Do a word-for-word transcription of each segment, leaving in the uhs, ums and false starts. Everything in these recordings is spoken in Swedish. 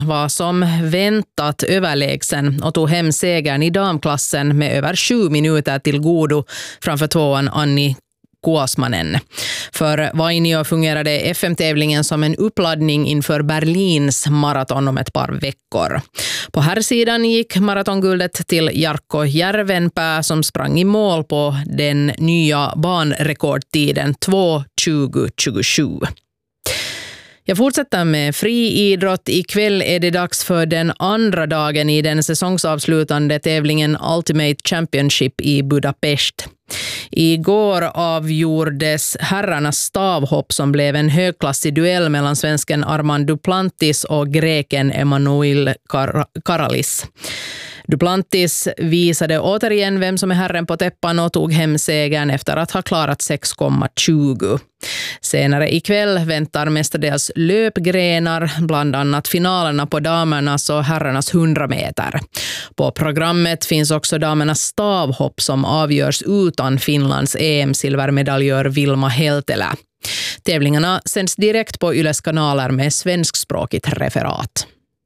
var som väntat överlägsen och tog hem segern i damklassen med över sju minuter till godo framför tvåan Anni Kuosmanen. För Vainio fungerade F M-tävlingen som en uppladdning inför Berlins maraton om ett par veckor. På här sidan gick maratonguldet till Jarkko Järvenpää som sprang i mål på den nya banrekordtiden två tjugo tjugosju. Jag fortsätter med friidrott. Ikväll är det dags för den andra dagen i den säsongsavslutande tävlingen Ultimate Championship i Budapest. Igår avgjordes herrarnas stavhopp som blev en högklassig duell mellan svensken Armand Duplantis och greken Emanuel Kar- Karalis. Duplantis visade återigen vem som är herren på täppan och tog hem segern efter att ha klarat sex komma tjugo. Senare ikväll väntar mestadels löpgrenar, bland annat finalerna på damernas och herrarnas hundra meter. På programmet finns också damernas stavhopp som avgörs utan Finlands E M-silvermedaljör Vilma Heltelä. Tävlingarna sänds direkt på Yles kanaler med svenskspråkigt referat.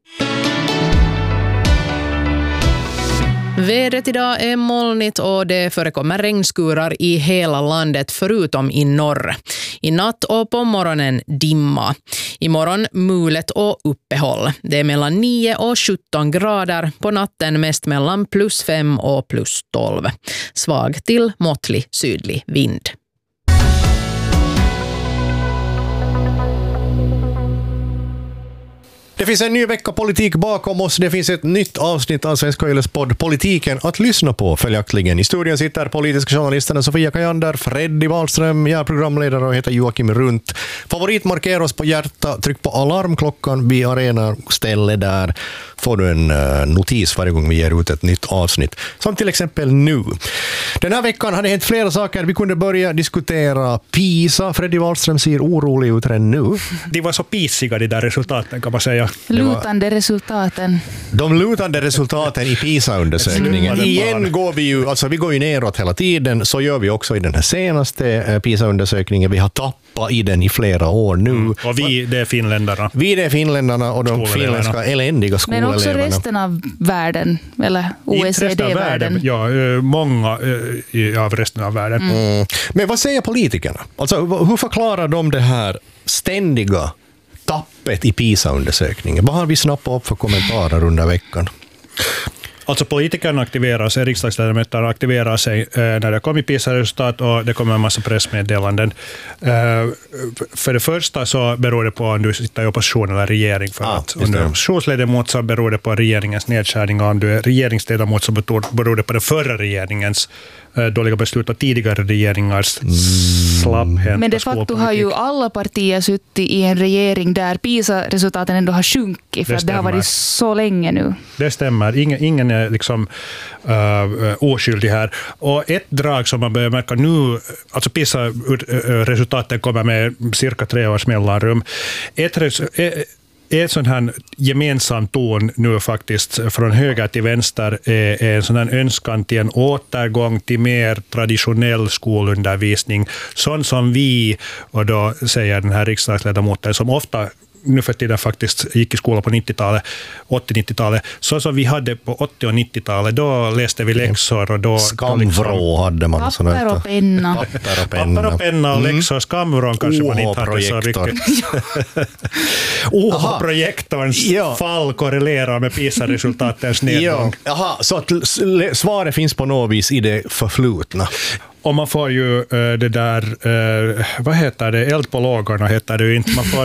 Vädret idag är molnigt och det förekommer regnskurar i hela landet förutom i norr. I natt och på morgonen dimma. Imorgon mulet och uppehåll. Det är mellan nio och sjutton grader. På natten mest mellan plus fem och plus tolv. Svag till måttlig sydlig vind. Det finns en ny vecka politik bakom oss. Det finns ett nytt avsnitt av Svenska Yles podd Politiken att lyssna på följaktligen. I studion sitter politiska journalisterna Sofia Kajander, Freddy Wahlström, jag är programledare och heter Joakim Runt. Favoritmarkera oss på hjärta, tryck på alarmklockan vid arena ställe där får du en uh, notis varje gång vi ger ut ett nytt avsnitt. Som till exempel nu. Den här veckan har det hänt flera saker. Vi kunde börja diskutera PISA. Freddy Wahlström ser orolig ut redan nu. De var så pisiga de där resultaten kan man säga. Lutande resultaten. De lutande resultaten i PISA-undersökningen. Igen går vi ju, alltså vi går ju neråt hela tiden, så gör vi också i den här senaste PISA-undersökningen. Vi har tappat i den i flera år nu. Mm. Och vi, det är finländarna. Vi, det är finländarna och de finländska eländiga skoleleverna. Men också resten av världen, eller O E C D-världen. Ja, många av resten av världen. Mm. Mm. Men vad säger politikerna? Alltså, hur förklarar de det här ständiga tappet i PISA-undersökningen? Vad har vi snappat upp för kommentarer under veckan? Alltså politikerna aktiverar sig, riksdagsledamöterna aktiverar sig eh, när det kommer PISA-resultat och det kommer en massa pressmeddelanden. Eh, för det första så beror det på om du sitter i opposition eller regering. För ah, att om du är oppositionsledamot så beror det på regeringens nedskärning, och om du är regeringsledamot så beror det på den förra regeringens eh, dåliga beslut och tidigare regeringars mm. slapphet. Men de facto har ju alla partier suttit i en regering där PISA-resultaten ändå har sjunkit, för det, att det har varit så länge nu. Det stämmer. Ingen, ingen är liksom uh, oskyldig här. Och ett drag som man börjar märka nu, alltså PISA-resultaten kommer med cirka tre års mellanrum. Ett res- Ett sån här gemensam ton nu faktiskt från höger till vänster är en sån här önskan till en återgång till mer traditionell skolundervisning. Sån som vi, och då säger den här riksdagsledamoten som ofta nu för tiden faktiskt gick i skolan på nittiotalet, åttio-nittiotalet. Så som vi hade på åttio- och nittiotalet, då läste vi läxor och då... Skamvrå hade man. Papper och penna. Papper och penna. Papper och penna och mm. läxor. Skamvrån kanske man inte hade så riktigt. O H-projektorns ja. fall korrelerar med PISA-resultatens nedgång. Ja. Jaha, så att svaret finns på något vis i det förflutna. Och man får ju uh, det där, uh, vad heter det? Eld på lågorna heter det ju inte. Man får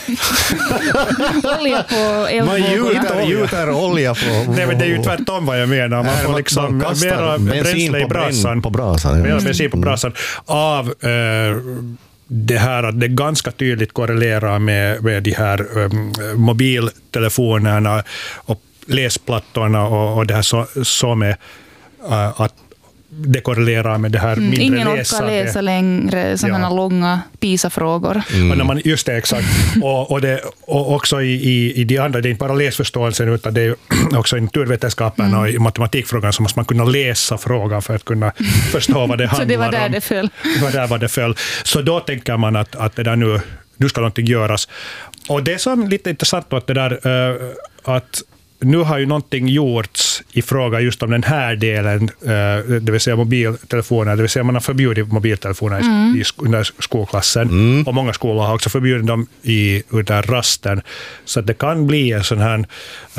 olja på eldvågorna. Man gjuter, gjuter olja på... Nej, men det är ju tvärtom vad jag menar. Man får liksom mera bränsle i brasan. På brasan. Mera bensin på brasan. Av uh, det här att det ganska tydligt korrelerar med, med de här um, mobiltelefonerna och läsplattorna och, och det här så, som är uh, att det korrelerar med det här mindre mm, ingen läsande. Ingen orkar läsa längre sådana ja. långa PISA-frågor. Mm. Och när man, just det, exakt. och, och, det, och också i, i, i de andra, det är inte bara läsförståelsen utan det är också i naturvetenskapen mm. och i matematikfrågan så måste man kunna läsa frågan för att kunna förstå vad det handlar om. Så det var där om. det föll. Det var där var det föll. Så då tänker man att, att det där nu, nu ska någonting göras. Och det som är lite intressant då, att det där uh, att nu har ju någonting gjorts i fråga just om den här delen, det vill säga mobiltelefoner, det vill säga man har förbjudit mobiltelefoner mm. i under skolklassen mm. och många skolor har också förbjudit dem i under rasten, så att det kan bli en sån här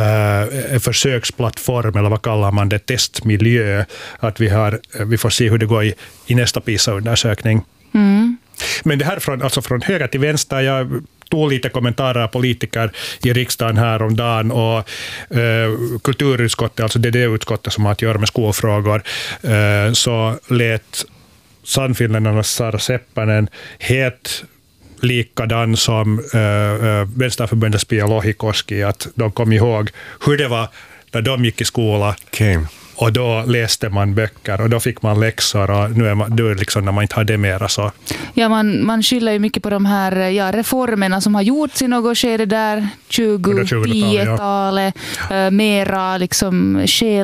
uh, försöksplattform, eller vad kallar man det, testmiljö, att vi, har, vi får se hur det går i, i nästa PISA-undersökning. Mm. Men det här från, alltså från höger till vänster, jag tog lite kommentarer av politiker i riksdagen här om dagen, och eh, kulturutskottet, alltså det är det utskottet som har att göra med skolfrågor, eh, så lät Sannfinländarnas Sara Seppänen helt likadan som eh, Vänsterförbundets Pia Lohikoski, att de kom ihåg hur det var när de gick i skola. Okay. Och då läste man böcker och då fick man läxor, och nu är man, då är liksom när man inte har det mera så. Ja, man, man skyller ju mycket på de här ja, reformerna som har gjorts i något skede där, tjugo-tio-talet, ja. uh, mera liksom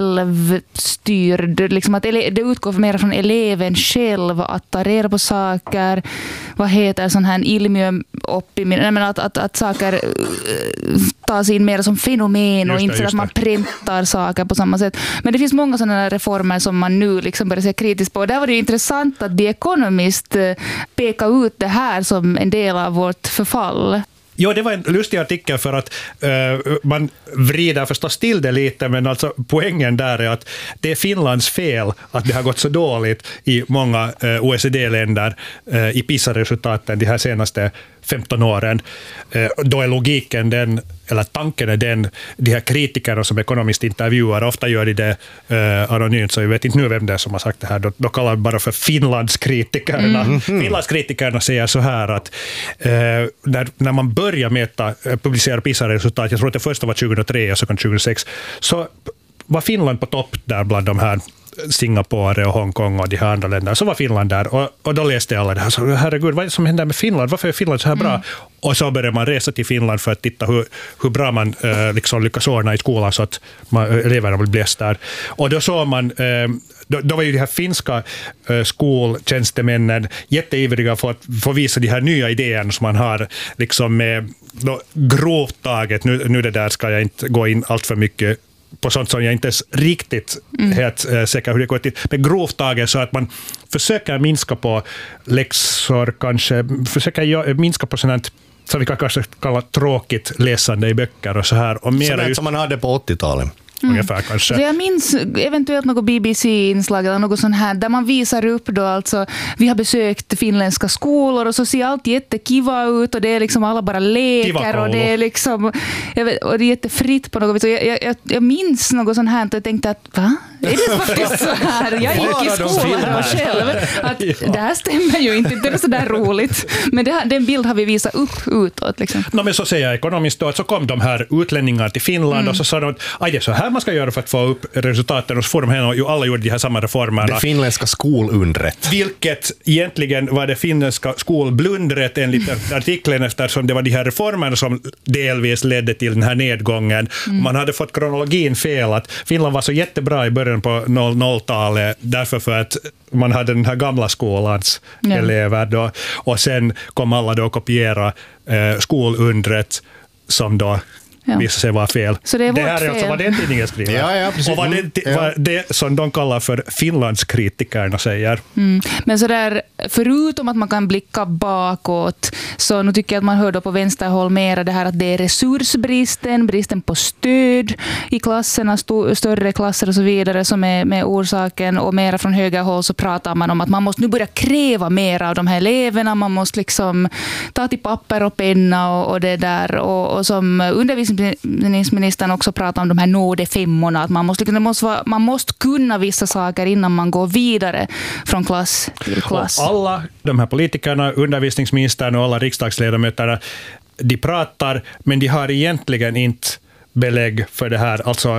självstyrd, liksom att ele- det utgår mera från eleven själv att ta reda på saker, vad heter sån här ilmiöoppimin, att, att, att saker uh, tas in mer som fenomen och inte så att man printar saker på samma sätt. Men det finns många sådana reformer som man nu liksom börjar se kritiskt på. Där var det ju intressant att The Economist pekade ut det här som en del av vårt förfall. Jo, det var en lustig artikel för att uh, man vrider förstås till det lite, men alltså poängen där är att det är Finlands fel att det har gått så dåligt i många uh, O E C D-länder uh, i PISA-resultaten de här senaste femton åren. Uh, då är logiken den, eller tanken är den, de här kritikerna som Economist intervjuar, ofta gör de det uh, anonymt, så jag vet inte nu vem det är som har sagt det här, då, då kallar man bara för Finlandskritikerna. Mm. Finlandskritikerna säger så här att uh, när, när man börjar mäta, publicera PISA-resultat, jag tror att det första var tjugohundratre och så kan tjugohundrasex, så var Finland på topp där bland de här Singapore och Hongkong och de här andra länderna, så var Finland där, och, och då läste alla det här, så herregud, vad är det som händer med Finland, varför är Finland så här bra? Mm. Och så började man resa till Finland för att titta hur, hur bra man eh, liksom lyckas ordna i skolan så att man, eleverna blir bäst där. Och då såg man, eh, då, då var ju de här finska eh, skoltjänstemännen jätteivriga för att få visa de här nya idéerna som man har liksom med då, grovt taget, nu, nu det där ska jag inte gå in allt för mycket på sånt som jag inte är riktigt mm. helt äh, säker hur det går till. Men grovt taget så att man försöker minska på läxor, kanske försöker minska på sånt som vi kan kanske kalla tråkigt läsande i böcker och så här. Och mera just som man hade på åttiotalet. Mm. Ungefär, kanske. Så jag minns eventuellt något B B C-inslag eller något sånt här där man visar upp då, alltså vi har besökt finländska skolor och så ser allt jättekiva ut och det är liksom alla bara leker och det är liksom jag vet, och det är jättefritt på något vis. Jag, jag, jag minns något sånt här och jag tänkte att va? Är det faktiskt så här? Jag gick i skolan och själv att ja. Det här stämmer ju inte, det är så där roligt. Men det här, den bild har vi visat upp utåt. Liksom. No, men så säger jag ekonomiskt då att så kom de här utlänningarna till Finland mm. och så sa de att aj, det är så här man ska göra för att få upp resultaten, och så får de här och alla gjorde de här samma reformerna. Det finländska skolundret. Vilket egentligen var det finländska skolblundret enligt artikeln, eftersom det var de här reformerna som delvis ledde till den här nedgången. Mm. Man hade fått kronologin fel, att Finland var så jättebra i början på noll noll-talet därför för att man hade den här gamla skolans ja. elever då, och sen kom alla då att kopiera eh, skolundret som då ja. visade sig vara fel. Så det är det här är fel. alltså vad den tidningen skriver. Ja, ja, precis. Och vad det, ja. vad det som de kallar för Finlandskritikerna säger. Mm. Men så där, förutom att man kan blicka bakåt, så nu tycker jag att man hör då på vänsterhåll mera det här att det är resursbristen, bristen på stöd i klasserna, st- större klasser och så vidare som är med orsaken, och mera från högerhåll så pratar man om att man måste nu börja kräva mer av de här eleverna, man måste liksom ta till papper och penna och, och det där, och, och som undervisningsministern också pratar om de här nådefemmorna, att man måste, måste vara, man måste kunna vissa saker innan man går vidare från klass till klass. Och alla de här politikerna, undervisningsministern och alla riksdagsledamöterna, de pratar, men de har egentligen inte belägg för det här. Alltså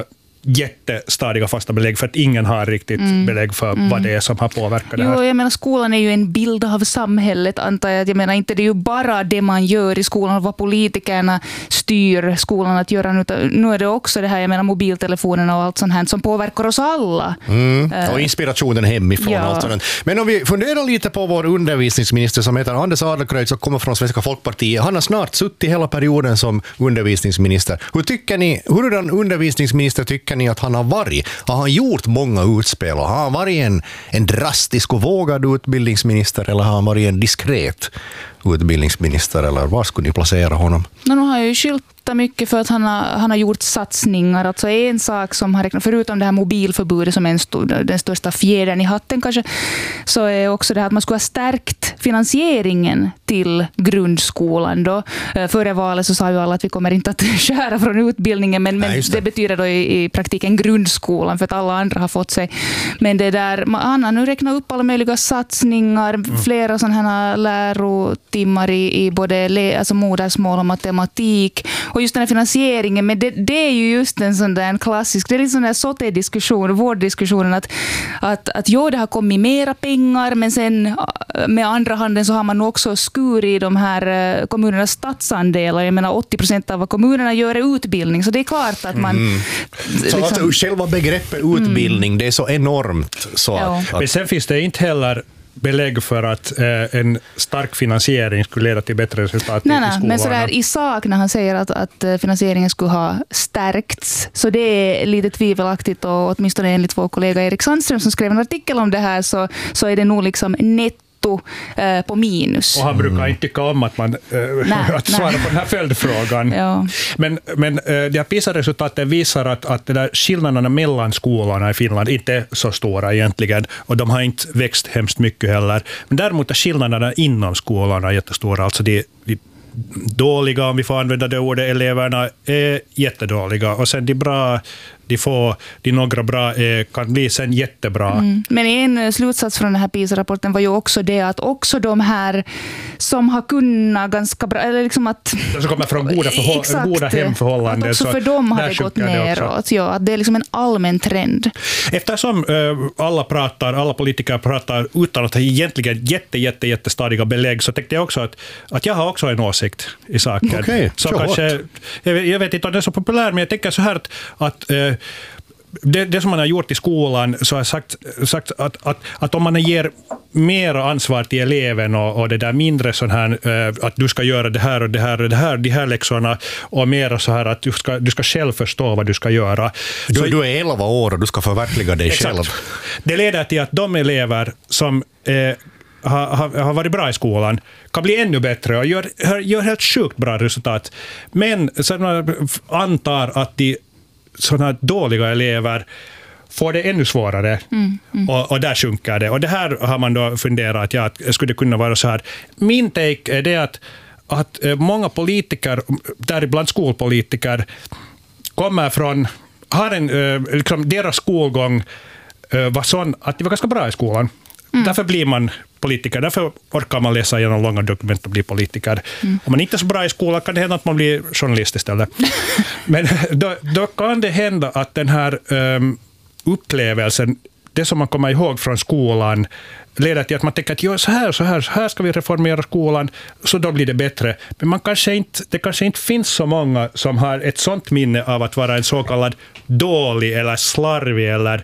jättestadiga fasta belägg för att ingen har riktigt mm. belägg för mm. vad det är som har påverkat det här. Jo, jag menar skolan är ju en bild av samhället, antar jag. Jag menar inte det är ju bara det man gör i skolan och vad politikerna styr skolan att göra. Nu är det också det här, jag menar mobiltelefonerna och allt sånt här som påverkar oss alla. Mm. Och inspirationen hemifrån. Ja. Allt sånt. Men om vi funderar lite på vår undervisningsminister som heter Anders Adlercreutz och kommer från Svenska Folkpartiet. Han har snart suttit hela perioden som undervisningsminister. Hur tycker ni, hurdan undervisningsminister tycker ni att han har varit? Har han gjort många utspel och har han varit en, en drastisk och vågad utbildningsminister eller har han varit en diskret utbildningsminister eller var skulle ni placera honom? Nu har jag ju skyltat mycket för att han har, han har gjort satsningar. Alltså en sak som har räknat, förutom det här mobilförbudet som är en stor, den största fjädern i hatten kanske, så är också det här att man skulle ha stärkt finansieringen till grundskolan. Då. Före valet så sa ju alla att vi kommer inte att skära från utbildningen, men, men det. det betyder då i, i praktiken grundskolan för att alla andra har fått sig. Men det där, han har nu räknat upp alla möjliga satsningar, mm. flera sådana här lärotimmar i, i både le, alltså modersmål och matematik. Och just den här finansieringen, men det, det är ju just en sån där en klassisk, det är liksom den där S O T E-diskussionen, vårddiskussionen att, att, att jo, det har kommit mera pengar, men sen med andra handen så har man också skurit i de här kommunernas statsandelar. Jag menar åttio procent av vad kommunerna gör är utbildning, så det är klart att man... Mm. Så liksom, alltså, själva begreppet utbildning, mm. det är så enormt. Så ja. att, att... Men sen finns det inte heller belägg för att eh, en stark finansiering skulle leda till bättre resultat nej, i nej, skolan. Men sådär i sak när han säger att, att finansieringen skulle ha stärkts, så det är lite tvivelaktigt, och åtminstone enligt vår kollega Erik Sandström som skrev en artikel om det här så, så är det nog liksom netto på minus. Och han brukar inte tycka om att, man, äh, nej, att svara nej. på den här följdfrågan. Ja. Men, men äh, de här PISA-resultaten visar att, att de där skillnaderna mellan skolorna i Finland inte är så stora egentligen, och de har inte växt hemskt mycket heller. Men däremot är skillnaderna inom skolorna jättestora. Alltså de, de dåliga, om vi får använda det ordet, eleverna är jättedåliga, och sen de bra, de få, de några bra är, kan bli sen jättebra. Mm. Men en slutsats från den här PISA-rapporten var ju också det att också de här som har kunnat ganska bra, eller liksom att... De som kommer från goda, förhåll, exakt, goda hemförhållanden. Att också för dem har det gått neråt. Ja, att det är liksom en allmän trend. Eftersom äh, alla pratar, alla politiker pratar utan att ha egentligen jätte, jätte, jättestadiga belägg, så tänkte jag också att, att jag har också en åsikt i saken. Okay, så kanske, jag, jag vet inte om det är så populär, men jag tänker så här att, att äh, Det, det som man har gjort i skolan, så har jag sagt, sagt att, att, att om man ger mer ansvar till eleven och, och det där mindre sån här, att du ska göra det här och det här och det här, de här läxorna, och mer så här att du ska, du ska själv förstå vad du ska göra. Du, så, du är elva år och du ska förverkliga dig exakt. själv. Det leder till att de elever som eh, har, har, har varit bra i skolan kan bli ännu bättre och gör, gör helt sjukt bra resultat. Men så man antar att de sådana dåliga elever får det ännu svårare, mm, mm. Och, och där sjunker det. Och det här har man då funderat, ja, att det skulle kunna vara så här. Min take är det att, att många politiker, däribland skolpolitiker, kommer från, har en, liksom deras skolgång var sån att de var ganska bra i skolan. Mm. Därför blir man politiker, därför orkar man läsa igenom långa dokument och bli politiker. Mm. Om man inte är så bra i skolan kan det hända att man blir journalist istället. Men då, då kan det hända att den här um, upplevelsen, det som man kommer ihåg från skolan, leder till att man tänker att jo, så här, så här, så här ska vi reformera skolan, så då blir det bättre. Men man kanske inte, det kanske inte finns så många som har ett sånt minne av att vara en så kallad dålig eller slarvig eller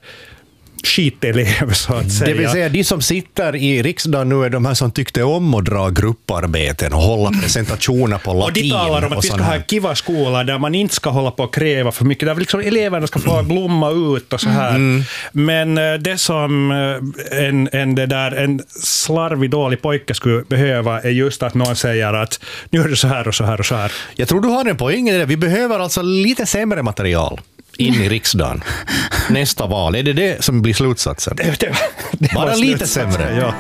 skitelev, så att säga. Det vill säga, de som sitter i riksdagen nu är de här som tyckte om att dra grupparbeten och hålla presentationer på latin. Och de talar om att vi ska ha en kiva skola där man inte ska hålla på och kräva för mycket, där liksom eleverna ska få blomma ut och så här. Mm. Men det som en, en, det där, en slarvig dålig pojke skulle behöva är just att någon säger att nu är det så här och så här och så här. Jag tror du har en poäng i det. Vi behöver alltså lite sämre material in i riksdagen. Nästa val. Är det det som blir slutsatsen? Det, det, det Bara lite sämre. Ja.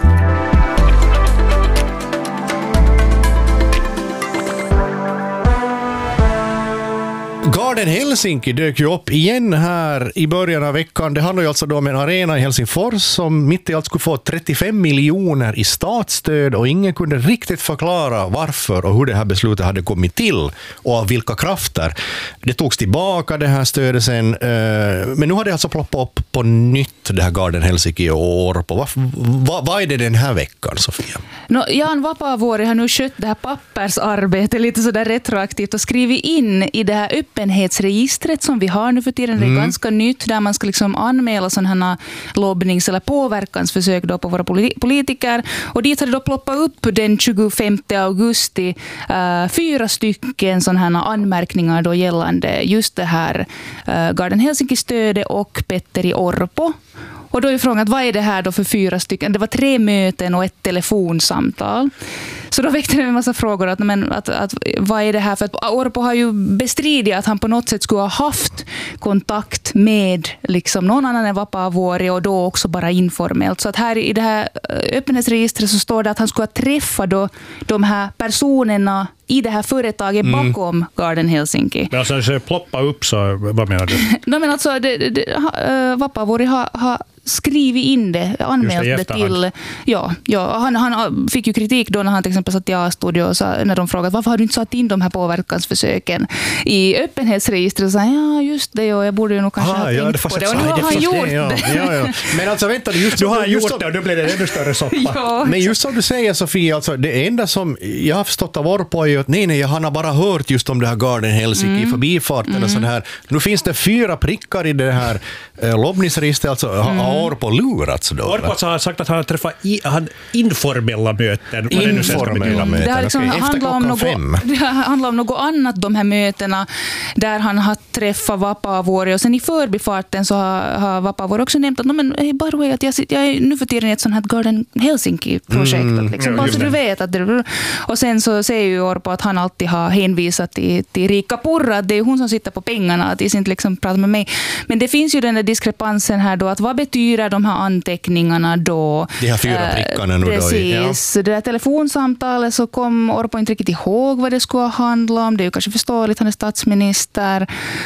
Garden Helsinki dök ju upp igen här i början av veckan. Det handlar ju alltså då om en arena i Helsingfors som mitt i allt skulle få trettiofem miljoner i statsstöd och ingen kunde riktigt förklara varför och hur det här beslutet hade kommit till och av vilka krafter. Det togs tillbaka det här stödet sen, men nu har det alltså ploppat upp på nytt det här Garden Helsinki och Orpo. Vad, vad, vad är det den här veckan, Sofia? No, Jan Vapaavuori har nu skött det här pappersarbetet lite sådär retroaktivt och skrivit in i det här öppenhetsregistret som vi har nu för tiden. Det är mm. ganska nytt där man ska liksom anmäla sådana här lobbnings- eller påverkansförsök då på våra politiker. Och dit har det då ploppat upp den tjugofemte augusti uh, fyra stycken sådana här anmärkningar då gällande just det här uh, Garden Helsinki-stödet och Petteri Orpo. Och då är frågan, vad är det här då för fyra stycken? Det var tre möten och ett telefonsamtal. Så då väckte det en massa frågor. Att, men, att, att, vad är det här? För att Orpo har ju bestridit att han på något sätt skulle ha haft kontakt med liksom, någon annan än Vapaavuori och då också bara informellt. Så att här i det här öppenhetsregistret så står det att han skulle ha träffat då, de här personerna i det här företaget bakom mm. Garden Helsinki. Men alltså, det ploppar upp, så vad menar du? No, men alltså, det, det, uh, Vapaavuori har, har skrivit in det, anmält det, det till... Ja, ja han, han fick ju kritik då när han till exempel satt i A-studio och sa, när de frågade varför har du inte satt in de här påverkansförsöken i öppenhetsregistret och sa, ja just det, och jag borde ju nog kanske ah, ha ja, tänkt det på det. Och nu har han gjort det. Ja, ja, ja. Men alltså vänta, just du har gjort det och då blir det ännu större soppa. Ja. Men just som du säger, Sofia, alltså, det enda som jag har förstått av Orpo är att nej, nej, han har bara hört just om det här Garden Helsinki mm. i förbifarten mm. och sån här. Nu finns det fyra prickar i det här eh, lobbningsregistret, alltså mm. har Orpo lurats då? Orpo har sagt att han har träffat i, han, informella möten. Informella möten, det har liksom okay. Efter klockan något, fem. Det handlar om något annat, de här mötena där han har träffat Vapaavuori och sen i förbifarten så har, har Vapaavuori också nämnt att no, men, hey, by the way, att jag, jag är nu för tiden i ett sånt här Garden Helsinki-projekt. Mm. Liksom, bara så du vet att det, och sen så säger ju Orpo att han alltid har hänvisat till, till Rika Purra, att det är hon som sitter på pengarna, att det inte liksom pratar med mig. Men det finns ju den där diskrepansen här då, att vad betyder de här anteckningarna då? De här fyra prickarna nu precis. då. Precis. Ja. Det där telefonsamtalet så kom Orpo inte riktigt ihåg vad det skulle handla om. Det är ju kanske förståeligt, han är statsminister.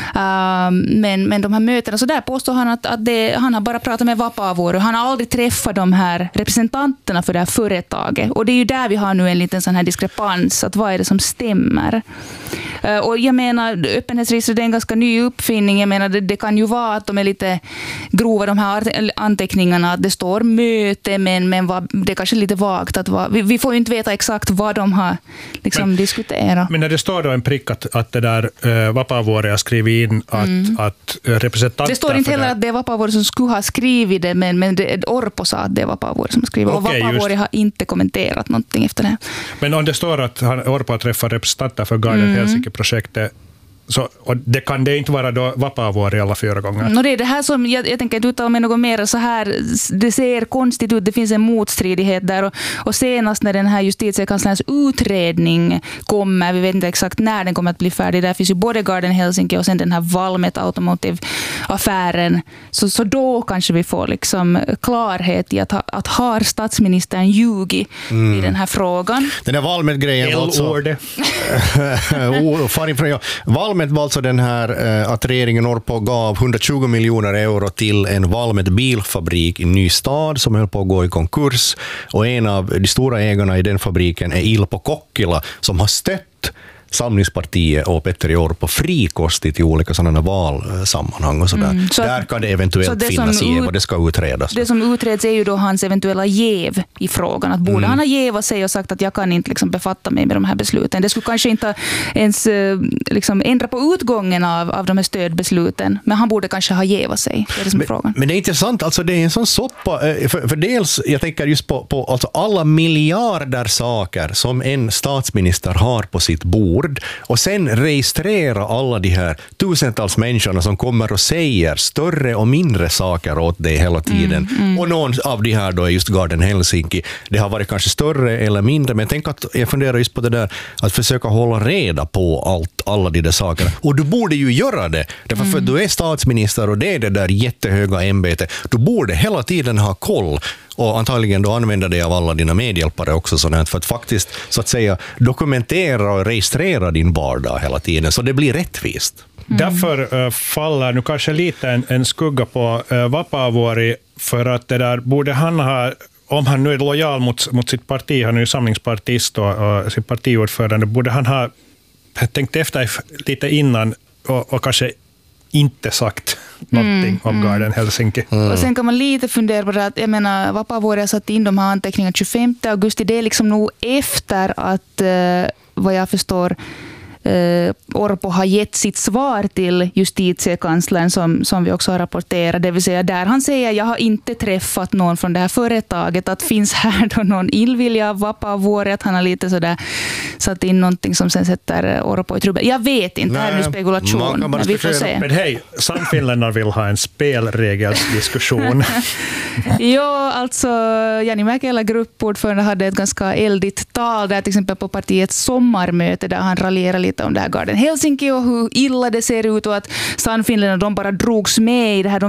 Uh, men, men de här mötena, så där påstår han att, att det, han har bara pratat med Vapaavuori. Han har aldrig träffat de här representanterna för det här företaget. Och det är ju där vi har nu en liten sån här diskrepans, att vad är det som stämmer? Uh, och jag menar, öppenhetsregistret är en ganska ny uppfinning. Jag menar, det, det kan ju vara att de är lite grova, de här anteckningarna, att det står möte, men, men vad, det är kanske lite vagt. Att vad, vi, vi får ju inte veta exakt vad de har liksom men, diskuterat. Men när det står då en prick att, att det där uh, Vapaavuori har skrivit in att, mm. att uh, representanter... Det står inte heller att det är Vapaavuori som skulle ha skrivit det, men, men det, Orpo sa att det är Vapaavuori som har skrivit. Okay, och Vapaavuori har inte kommenterat någonting efter det. Men om det står att han, Orpo har träffat representanter för Garden mm. Helsinki-projektet, så, och det kan det inte vara då Vapaavuori alla fyra gånger. No, det är det här som jag, jag tänker att uttala mig något mer så här, det ser konstigt ut, det finns en motstridighet där och, och senast när den här justitiekanslerns utredning kommer, vi vet inte exakt när den kommer att bli färdig, där finns ju både Garden Helsinki och sen den här Valmet Automotive-affären, så, så då kanske vi får liksom klarhet i att, att har statsministern ljugit mm. i den här frågan. Den här Valmet-grejen alltså... Valmet var alltså den här eh, att regeringen Orpo gav hundratjugo miljoner euro till en Valmet bilfabrik i Ny stad som höll på att gå i konkurs. Och en av de stora ägarna i den fabriken är Ilpo Kokkila som har stött Samlingspartiet och Petteri Orpo frikostigt i olika sådana valsammanhang och sådär. Mm, så där kan det eventuellt det finnas jäv och det ska utredas. Det som utreds är ju då hans eventuella jäv i frågan. Att borde mm. han ha jävat sig och sagt att jag kan inte liksom befatta mig med de här besluten. Det skulle kanske inte ens liksom ändra på utgången av, av de här stödbesluten. Men han borde kanske ha jävat sig. Det är det som är frågan. Men, men det är intressant. Alltså det är en sån soppa. För, för dels, jag tänker just på, på alltså alla miljarder saker som en statsminister har på sitt bord. Och sen registrera alla de här tusentals människorna som kommer och säger större och mindre saker åt dig hela tiden. Mm, mm. Och någon av de här då är just Garden Helsinki. Det har varit kanske större eller mindre, men tänk att jag funderar just på det där att försöka hålla reda på allt, alla de där sakerna. Och du borde ju göra det. Därför mm. för att du är statsminister och det är det där jättehöga ämbetet. Du borde hela tiden ha koll. Och antagligen då använda det av alla dina medhjälpare också sådant för att faktiskt så att säga dokumentera och registrera din vardag hela tiden så det blir rättvist. Därför uh, faller nu kanske lite en, en skugga på uh, Vapaavuori, för att det där borde han ha, om han nu är lojal mot, mot sitt parti, han är ju samlingspartist och, och sin partiordförande, borde han ha tänkt efter lite innan och, och kanske inte sagt någonting mm, om Garden Helsinki. Mm. Och sen kan man lite fundera på det att, jag menar, Vapaavuori har satt in de här anteckningarna tjugofemte augusti, det är liksom nog efter att, eh, vad jag förstår, Uh, Orpo har gett sitt svar till justitiekanslern som, som vi också har rapporterat, det vill säga där han säger jag har inte träffat någon från det här företaget, att finns här då någon illvilja av Vapaavuori, att han har lite sådär satt in någonting som sen sätter Orpo i trubbel. Jag vet inte, det här är en spekulation, men vi får se. Men hej, Sannfinländarna vill ha en spelregelsdiskussion. Ja, alltså Jani Mäkelä, gruppordförande, hade ett ganska eldigt tal där till exempel på partiets sommarmöte där han raljerar lite om det här Garden Helsinki och hur illa det ser ut och att Sannfinländarna de bara drogs med i det här. De